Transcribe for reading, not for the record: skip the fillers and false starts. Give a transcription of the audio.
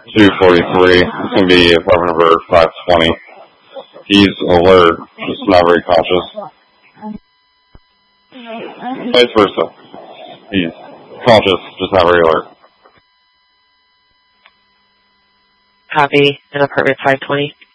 243. It's going to be apartment number 520. He's alert, just not very conscious. Vice versa. He's conscious, just not very alert. Copy. In apartment 520.